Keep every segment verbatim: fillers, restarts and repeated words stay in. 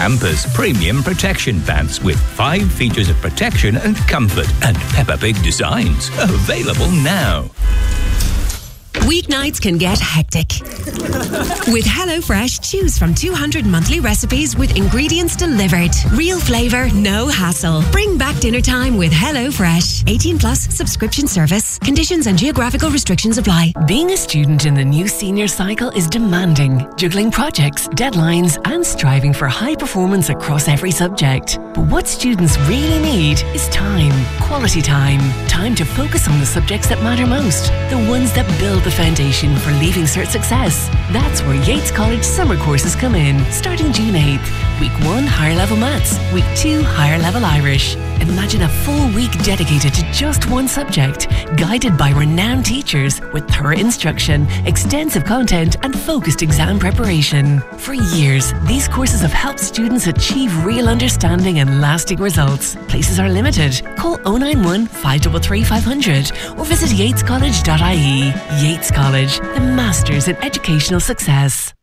Campus Premium Protection Pants with five features of protection and comfort and Peppa Pig designs. Available now. Weeknights can get hectic. With HelloFresh, choose from two hundred monthly recipes with ingredients delivered. Real flavour, no hassle. Bring back dinner time with HelloFresh. eighteen plus subscription service. Conditions and geographical restrictions apply. Being a student in the new senior cycle is demanding, juggling projects, deadlines, and striving for high performance across every subject. But what students really need is time. Quality time. Time to focus on the subjects that matter most. The ones that build the foundation for Leaving Cert success. That's where Yates College summer courses come in, starting June eighth. Week one, higher level maths. Week two, higher level Irish. Imagine a full week dedicated to just one subject, guided by renowned teachers with thorough instruction, extensive content, and focused exam preparation. For years, these courses have helped students achieve real understanding and lasting results. Places are limited. Call oh nine one, five three three, five hundred or visit yates college dot I E. Yates College, the masters in educational success.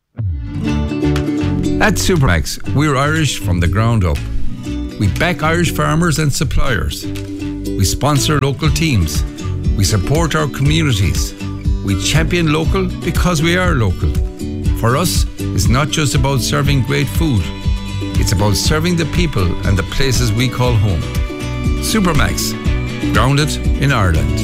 At Supermax, we're Irish from the ground up. We back Irish farmers and suppliers. We sponsor local teams. We support our communities. We champion local because we are local. For us, it's not just about serving great food. It's about serving the people and the places we call home. Supermax, grounded in Ireland.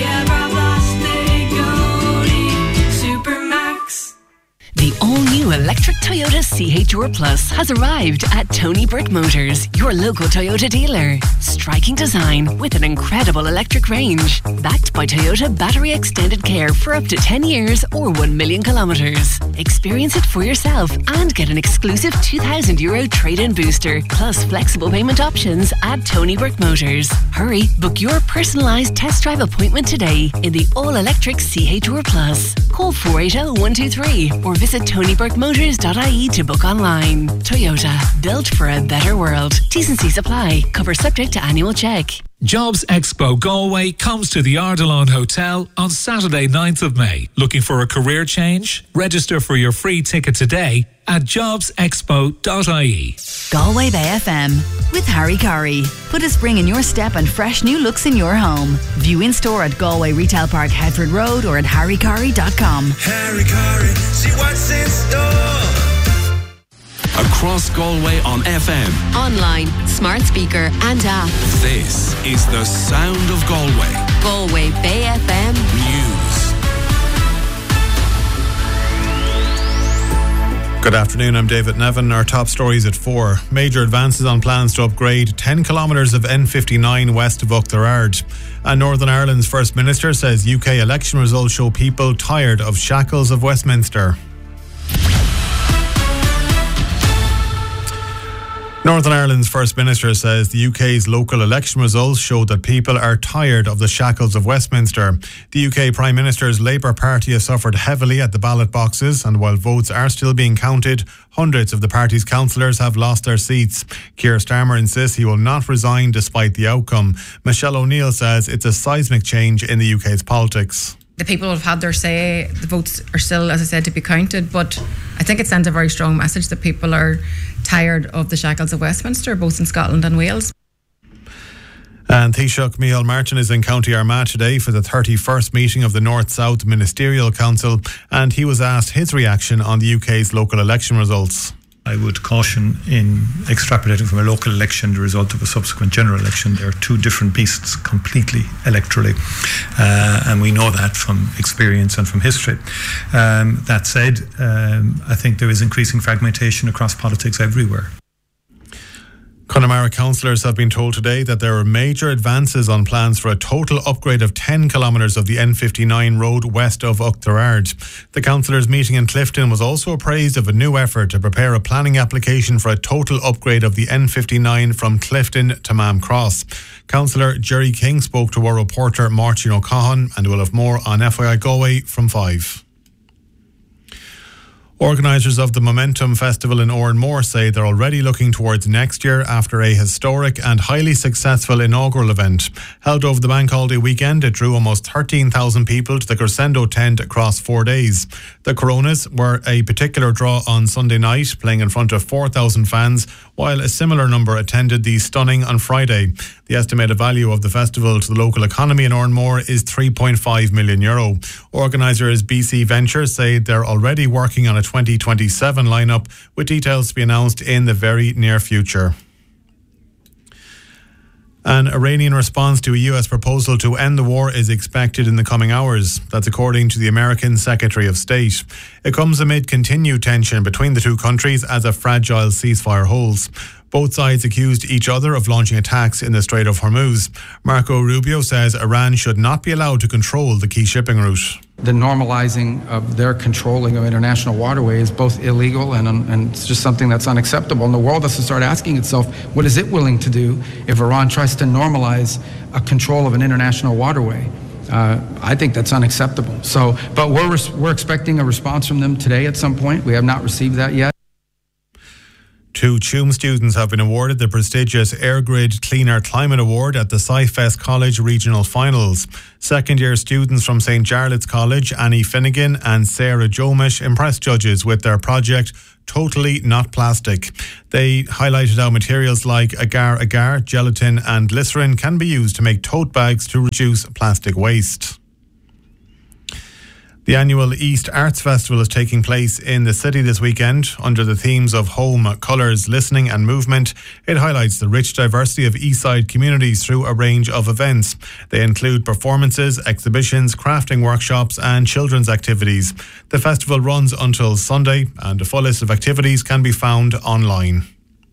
The all-new electric Toyota C H R Plus has arrived at Tony Burke Motors, your local Toyota dealer. Striking design with an incredible electric range. Backed by Toyota Battery Extended Care for up to ten years or one million kilometres. Experience it for yourself and get an exclusive two thousand euro trade-in booster, plus flexible payment options at Tony Burke Motors. Hurry, book your personalised test drive appointment today in the all-electric C H R Plus. Call four eight zero, one two three or visit tony burke motors dot I E to book online. Toyota, built for a better world. T's and C's apply. Cover subject to annual check. Jobs Expo Galway comes to the Ardilaun Hotel on Saturday ninth of May. Looking for a career change? Register for your free ticket today at jobs expo dot I E. Galway Bay F M with Harry Curry. Put a spring in your step and fresh new looks in your home. View in store at Galway Retail Park, Headford Road, or at harry curry dot com. Harry Curry, see what's in store. Across Galway on F M, Online, smart speaker and app. this is the sound of Galway. Galway Bay F M News. Good afternoon, I'm David Nevin. Our top stories at four. Major advances on plans to upgrade ten kilometres of N fifty-nine west of Oughterard. And Northern Ireland's First Minister says U K election results show people tired of shackles of Westminster. Northern Ireland's First Minister says the U K's local election results show that people are tired of the shackles of Westminster. The U K Prime Minister's Labour Party has suffered heavily at the ballot boxes, and while votes are still being counted, hundreds of the party's councillors have lost their seats. Keir Starmer insists he will not resign despite the outcome. Michelle O'Neill says it's a seismic change in the U K's politics. The people have had their say. The votes are still, as I said, to be counted, but I think it sends a very strong message that people are tired of the shackles of Westminster, both in Scotland and Wales. And Taoiseach Micheál Martin is in County Armagh today for the thirty-first meeting of the North-South Ministerial Council, and he was asked his reaction on the U K's local election results. I would caution in extrapolating from a local election the result of a subsequent general election. They're two different beasts completely electorally, uh, and we know that from experience and from history. Um, that said, um, I think there is increasing fragmentation across politics everywhere. Connemara councillors have been told today that there are major advances on plans for a total upgrade of ten kilometres of the N fifty-nine road west of Oughterard. The councillors' meeting in Clifton was also appraised of a new effort to prepare a planning application for a total upgrade of the N fifty-nine from Clifton to Mam Cross. Councillor Jerry King spoke to our reporter Martin O'Cahan, and we'll have more on F Y I Galway from five. Organisers of the Momentum Festival in Oranmore say they're already looking towards next year after a historic and highly successful inaugural event. Held over the bank holiday weekend, it drew almost thirteen thousand people to the Crescendo tent across four days. The Coronas were a particular draw on Sunday night, playing in front of four thousand fans, while a similar number attended the Stunning on Friday. The estimated value of the festival to the local economy in Oranmore is three point five million euro. Organisers B C Ventures say they're already working on a twenty twenty-seven lineup, with details to be announced in the very near future. An Iranian response to a U S proposal to end the war is expected in the coming hours. That's according to the American Secretary of State. It comes amid continued tension between the two countries as a fragile ceasefire holds. Both sides accused each other of launching attacks in the Strait of Hormuz. Marco Rubio says Iran should not be allowed to control the key shipping route. The normalizing of their controlling of international waterway is both illegal and, and it's just something that's unacceptable. And the world has to start asking itself, what is it willing to do if Iran tries to normalize a control of an international waterway? Uh, I think that's unacceptable. So, but we're we're expecting a response from them today at some point. We have not received that yet. Two Tuam students have been awarded the prestigious AirGrid Cleaner Climate Award at the SciFest College Regional Finals. Second-year students from Saint Jarlath's College, Annie Finnegan and Sarah Jomish, impressed judges with their project Totally Not Plastic. They highlighted how materials like agar-agar, gelatin and glycerin can be used to make tote bags to reduce plastic waste. The annual East Arts Festival is taking place in the city this weekend under the themes of home, colours, listening and movement. It highlights the rich diversity of Eastside communities through a range of events. They include performances, exhibitions, crafting workshops and children's activities. The festival runs until Sunday and a full list of activities can be found online.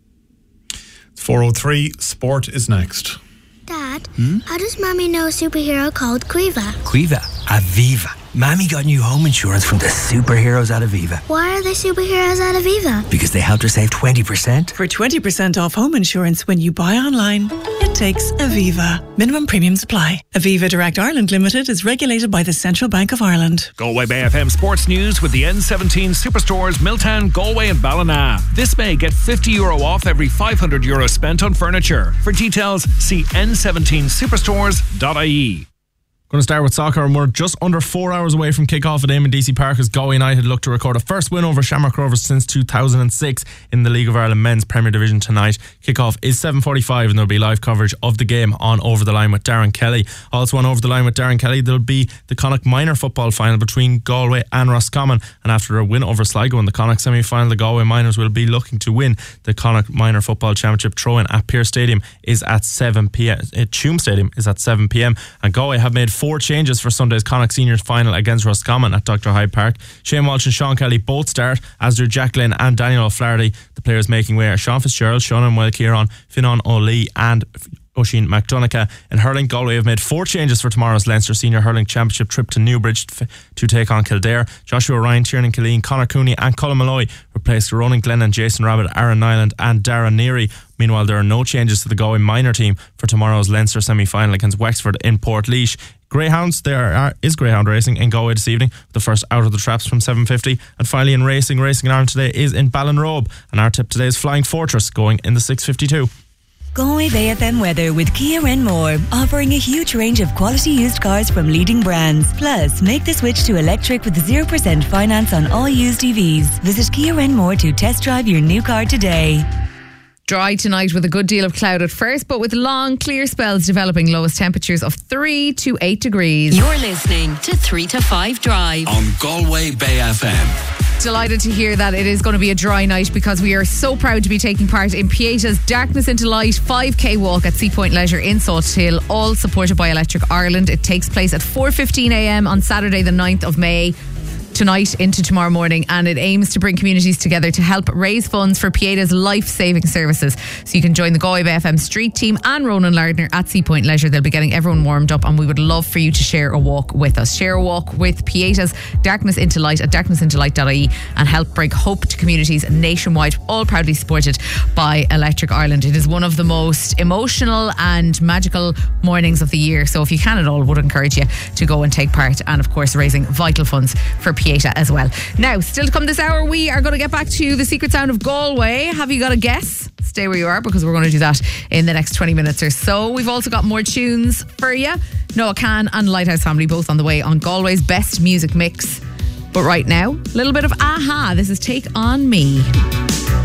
It's four oh three, Sport is next. Dad, hmm? How does Mommy know a superhero called Quiva? Quiva? Aviva. Mammy got new home insurance from the superheroes at Aviva. Why are they superheroes at Aviva? Because they helped her save twenty percent. For twenty percent off home insurance when you buy online, it takes Aviva. Minimum premiums apply. Aviva Direct Ireland Limited is regulated by the Central Bank of Ireland. Galway Bay F M Sports News with the N seventeen Superstores, Milltown, Galway and Ballina. This May, get fifty euro off every five hundred euro spent on furniture. For details, see n seventeen superstores dot I E. Going to start with soccer, and we're just under four hours away from kick-off at Eamon D C Park as Galway United look to record a first win over Shamrock Rovers since two thousand six in the League of Ireland Men's Premier Division tonight. Kick-off is seven forty-five and there'll be live coverage of the game on Over the Line with Darren Kelly. Also on Over the Line with Darren Kelly, there'll be the Connacht Minor football final between Galway and Roscommon, and after a win over Sligo in the Connacht semi-final, the Galway Miners will be looking to win the Connacht Minor Football Championship. Throw-in at Pearse Stadium is at seven p.m. Tuam Stadium is at seven p.m. and Galway have made four changes for Sunday's Connacht Seniors final against Roscommon at Doctor Hyde Park. Shane Walsh and Sean Kelly both start, as do Jack Glynn and Daniel O'Flaherty. The players making way are Sean Fitzgerald, Sean Mulkieron, Finan O'Lee and Oisin McDonough. In hurling, Galway have made four changes for tomorrow's Leinster Senior Hurling Championship trip to Newbridge to take on Kildare. Joshua Ryan, Tiernan Killeen, Conor Cooney and Colin Malloy replaced Ronan Glenn and Jason Rabbit, Aaron Nyland and Darren Neary. Meanwhile, there are no changes to the Galway minor team for tomorrow's Leinster semi-final against Wexford in Portlaoise. Greyhounds, there are, is Greyhound racing in Galway this evening, the first out of the traps from seven fifty. And finally in racing, Racing in Ireland today is in Ballinrobe, and our tip today is Flying Fortress going in the six fifty-two. Galway Bay F M weather with Kia Renmore, offering a huge range of quality used cars from leading brands. Plus, make the switch to electric with zero percent finance on all used E Vs. Visit Kia Renmore to test drive your new car today. Dry tonight with a good deal of cloud at first, but with long, clear spells developing, lowest temperatures of three to eight degrees. You're listening to three to five Drive on Galway Bay F M. Delighted to hear that it is going to be a dry night, because we are so proud to be taking part in Pieta's Darkness into Light five K walk at Seapoint Leisure in Salt Hill, all supported by Electric Ireland. It takes place at four fifteen a m on Saturday the ninth of May. Tonight into tomorrow morning, and it aims to bring communities together to help raise funds for Pieta's life-saving services. So you can join the Galway Bay F M street team and Ronan Lardner at Seapoint Leisure. They'll be getting everyone warmed up, and we would love for you to share a walk with us. Share a walk with Pieta's Darkness into Light at darkness into light dot I E and help bring hope to communities nationwide, all proudly supported by Electric Ireland. It is one of the most emotional and magical mornings of the year, so if you can at all, would encourage you to go and take part, and of course raising vital funds for Pieta Pieta as well. Now, still to come this hour, we are going to get back to the secret sound of Galway. Have you got a guess? Stay where you are, because we're going to do that in the next twenty minutes or so. We've also got more tunes for you. Noah Can and Lighthouse Family both on the way on Galway's best music mix. But right now, a little bit of Aha. This is Take On Me.